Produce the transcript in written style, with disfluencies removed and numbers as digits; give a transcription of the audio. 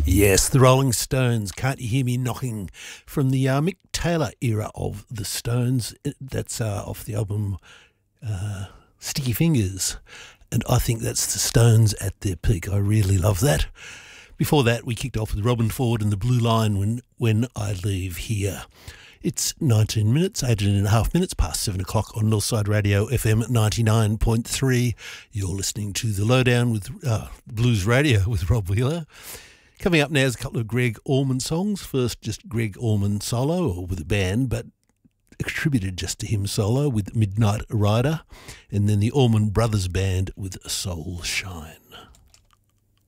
Yes, the Rolling Stones, Can't You Hear Me Knocking, from the Mick Taylor era of the Stones. That's off the album Sticky Fingers, and I think that's the Stones at their peak. I really love that. Before that, we kicked off with Robin Ford and the Blue Line, When I Leave Here. It's 19 minutes, 18 and a half minutes past 7 o'clock on Northside Radio FM 99.3. You're listening to The Lowdown with Blues Radio with Rob Wheeler. Coming up now is a couple of Greg Allman songs. First, just Greg Allman solo, or with a band, but attributed just to him solo with Midnight Rider. And then the Allman Brothers Band with Soul Shine.